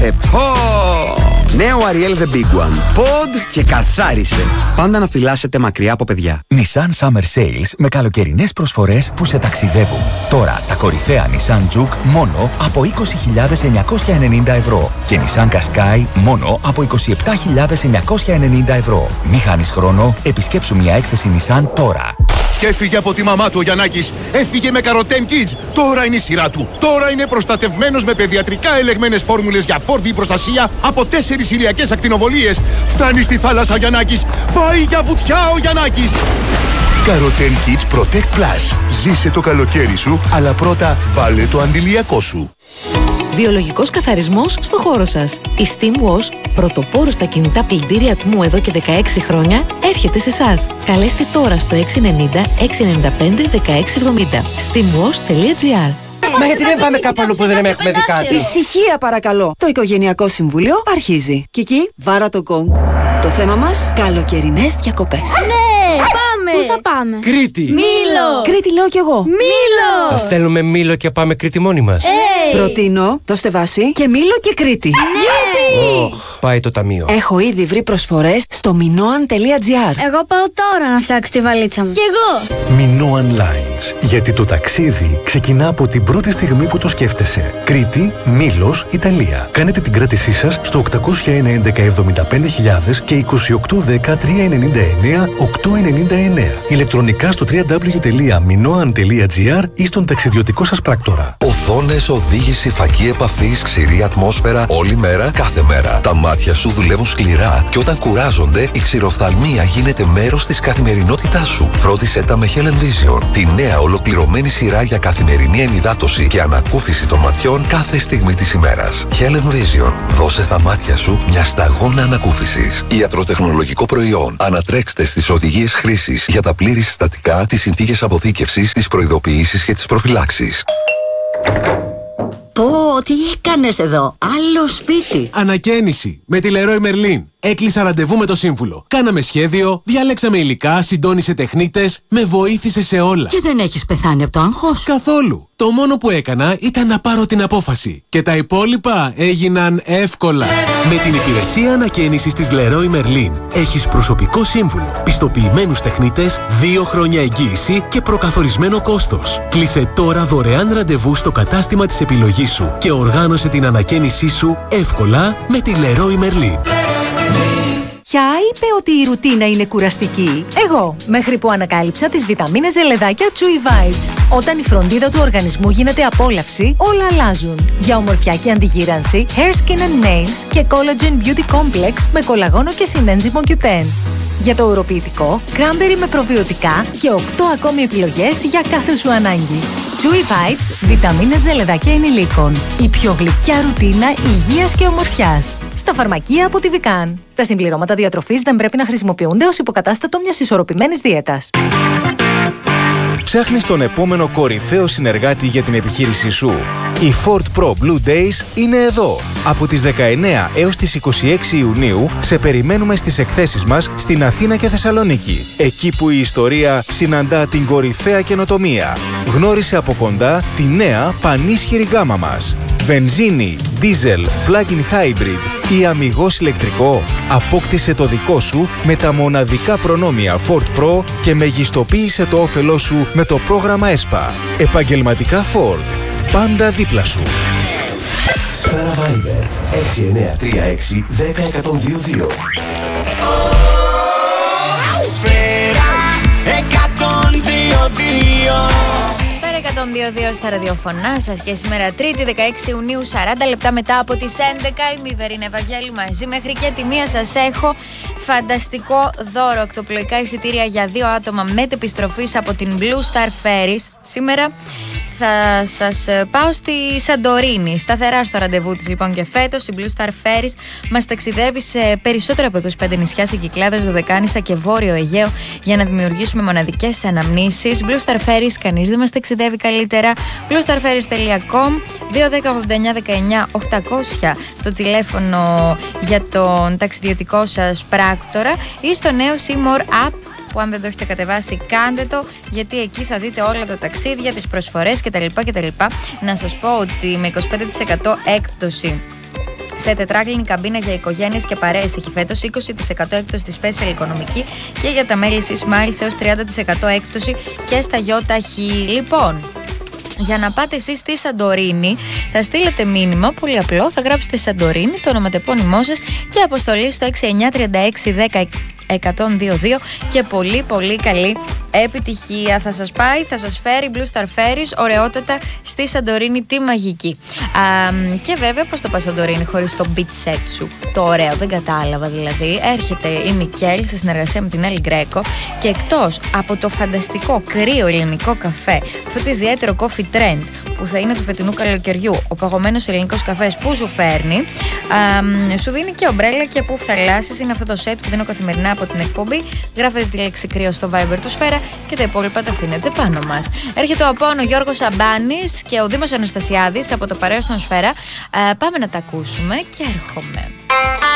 Νέο Ariel The Big One. Pod και καθάρισε. Πάντα να φυλάσσετε μακριά από παιδιά. Nissan Summer Sales με καλοκαιρινές προσφορές που σε ταξιδεύουν. Τώρα τα κορυφαία Nissan Juke μόνο από 20.990 ευρώ και Nissan Qashqai μόνο από 27.990 ευρώ. Μη χάνεις χρόνο, επισκέψου μια έκθεση Nissan τώρα. Και έφυγε από τη μαμά του ο Γιαννάκης. Έφυγε με Carotene Kids. Τώρα είναι η σειρά του. Τώρα είναι προστατευμένος με παιδιατρικά ελεγμένες φόρμουλες για φόρμπι προστασία από 4 ηλιακές ακτινοβολίες. Φτάνει στη θάλασσα ο Γιαννάκης. Πάει για βουτιά ο Γιαννάκης. Carotene Kids Protect Plus. Ζήσε το καλοκαίρι σου, αλλά πρώτα βάλε το αντιλιακό σου. Βιολογικός καθαρισμός στο χώρο σας. Η Steam Wash, πρωτοπόρος στα κινητά πλυντήρια ατμού εδώ και 16 χρόνια, έρχεται σε εσάς. Καλέστε τώρα στο 690 695 1670. steamwash.gr. Μα γιατί δεν πάμε κάπου αλλού που δεν έχουμε δει κάτι? Ησυχία παρακαλώ. Το Οικογενειακό Συμβούλιο αρχίζει. Κική, βάρα το γκονγκ. Το θέμα μας, καλοκαιρινές διακοπές. Ναι, πάμε! Πού θα πάμε? Κρήτη! Μήλο! Κρήτη λέω κι εγώ. Μήλο! Θα στέλνουμε Μήλο και πάμε Κρήτη μόνοι μας. Προτείνω, δώστε βάση και Μήλο και Κρήτη. Ναι! Πάει το ταμείο. Έχω ήδη βρει προσφορές στο minoan.gr. Εγώ πάω τώρα να φτιάξω τη βαλίτσα μου. Κι εγώ! Minoan Lines. Γιατί το ταξίδι ξεκινά από την πρώτη στιγμή που το σκέφτεσαι. Κρήτη, Μήλος, Ιταλία. Κάνετε την κράτησή σας στο 801-11-75.000 και 2810-399-899. Ηλεκτρονικά στο www.minoan.gr ή στον ταξιδιωτικό σας πράκτορα. Οθόνες, οδήγηση, φακή επαφής, ξηρή ατμόσφαιρα, όλη μέρα, κάθε μέρα. Τα μάτια σου δουλεύουν σκληρά και όταν κουράζονται, η ξηροφθαλμία γίνεται μέρος της καθημερινότητάς σου. Φρόντισε τα με Helen Vision, τη νέα ολοκληρωμένη σειρά για καθημερινή ενυδάτωση και ανακούφιση των ματιών κάθε στιγμή της ημέρας. Helen Vision. Δώσε στα μάτια σου μια σταγόνα ανακούφισης. Ιατροτεχνολογικό προϊόν. Ανατρέξτε στις οδηγίες χρήσης για τα πλήρη συστατικά, τις συνθήκες αποθήκευσης, τις προειδοποιήσεις και τις προφυλάξεις. Πω, τι έκανες εδώ? Άλλο σπίτι. Ανακαίνιση με τη Leroy Merlin. Έκλεισα ραντεβού με το σύμβουλο. Κάναμε σχέδιο, διάλεξαμε υλικά, συντόνισε τεχνίτες, με βοήθησε σε όλα. Και δεν έχεις πεθάνει από το άγχος? Καθόλου. Το μόνο που έκανα ήταν να πάρω την απόφαση. Και τα υπόλοιπα έγιναν εύκολα. Με την υπηρεσία ανακαίνισης της Leroy Merlin έχεις προσωπικό σύμβουλο, πιστοποιημένους τεχνίτες, 2 χρόνια εγγύηση και προκαθορισμένο κόστος. Κλείσε τώρα δωρεάν ραντεβού στο κατάστημα της επιλογής σου και οργάνωσε την ανακαίνισή σου εύκολα με τη Leroy Merlin. Ποια είπε ότι η ρουτίνα είναι κουραστική? Εγώ, μέχρι που ανακάλυψα τις βιταμίνες ζελεδάκια Chewy Vites. Όταν η φροντίδα του οργανισμού γίνεται απόλαυση, όλα αλλάζουν. Για ομορφιά και αντιγύρανση, Hair, Skin and Nails και Collagen Beauty Complex με κολαγόνο και συνένζυμο Q10. Για το ουροποιητικό, Cranberry με προβιωτικά και 8 ακόμη επιλογές για κάθε σου ανάγκη. Chewy Vites, βιταμίνες ζελεδάκια ενηλίκων. Η πιο γλυκιά ρουτίνα υγείας και ομορφιάς. Στα φαρμακεία από τη Vican. Τα συμπληρώματα διατροφής δεν πρέπει να χρησιμοποιούνται ως υποκατάστατο μιας ισορροπημένης δίαιτας. Ψάχνεις τον επόμενο κορυφαίο συνεργάτη για την επιχείρησή σου? Οι Ford Pro Blue Days είναι εδώ. Από τις 19 έως τις 26 Ιουνίου σε περιμένουμε στις εκθέσεις μας στην Αθήνα και Θεσσαλονίκη. Εκεί που η ιστορία συναντά την κορυφαία καινοτομία. Γνώρισε από κοντά τη νέα πανίσχυρη γκάμα μας. Βενζίνη, diesel, plug-in hybrid ή αμιγώς ηλεκτρικό. Απόκτησε το δικό σου με τα μοναδικά προνόμια Ford Pro και μεγιστοποίησε το όφελό σου με το πρόγραμμα ESPA. Επαγγελματικά Ford. Πάντα δίπλα σου. Σφαίρα Viber 6936 10122. Σφαίρα 102.2. 102.2 στα ραδιοφωνά σας και σήμερα Τρίτη 16 Ιουνίου 40 λεπτά μετά από τις 11 η Μηβερίνα Ευαγγέλου μαζί μέχρι και τη μία σας έχω φανταστικό δώρο, οκτωπλοϊκά εισιτήρια για 2 άτομα μετεπιστροφής από την Blue Star Ferries. Σήμερα θα σας πάω στη Σαντορίνη, σταθερά στο ραντεβού της λοιπόν και φέτος η Blue Star Ferries μας ταξιδεύει σε περισσότερα από 25 νησιά σε Κυκλάδες, Δωδεκάνησα και Βόρειο Αιγαίο για να δημιουργήσουμε μοναδικές αναμνήσεις. Blue Star Ferries, κανείς δεν μας ταξιδεύει καλύτερα. bluestarferries.com 210-89-19-800 το τηλέφωνο για τον ταξιδιωτικό σας πράκτορα ή στο νέο Seymour App που αν δεν το έχετε κατεβάσει κάντε το, γιατί εκεί θα δείτε όλα τα ταξίδια, τις προσφορές κτλ. Να σας πω ότι με 25% έκπτωση σε τετράγλινη καμπίνα για οικογένειες και παρέες έχει φέτος 20% έκπτωση στη Special Οικονομική και για τα μέλη Smiles έως 30% έκπτωση και στα ΙΧ. Λοιπόν, για να πάτε εσείς στη Σαντορίνη, θα στείλετε μήνυμα, πολύ απλό, θα γράψετε Σαντορίνη, το ονοματεπώνυμό σας και αποστολή στο 693610 και πολύ πολύ καλή επιτυχία. Θα σας πάει, θα σας φέρει Blue Star Ferries, ωραιότατα στη Σαντορίνη τη μαγική. Και βέβαια πώς το πας Σαντορίνη χωρίς το beach set σου, το ωραίο, δεν κατάλαβα δηλαδή. Έρχεται η Μικέλ σε συνεργασία με την Έλλη Γκρέκο και εκτός από το φανταστικό κρύο ελληνικό καφέ, αυτό το ιδιαίτερο coffee trend που θα είναι του φετινού καλοκαιριού, ο παγωμένος ελληνικός καφές που σου φέρνει, σου δίνει και ομπρέλα και πουφ θαλάσσης. Είναι αυτό το set που δίνω καθημερινά από την εκπομπή. Γράφετε τη λέξη κρύο στο Viber του Σφαίρα και τα υπόλοιπα τα αφήνετε πάνω μας. Έρχεται ο Απόλλων Γιώργος Αμπάνης και ο Δήμος Αναστασιάδης από το Παρέο στον Σφαίρα. Πάμε να τα ακούσουμε και έρχομαι.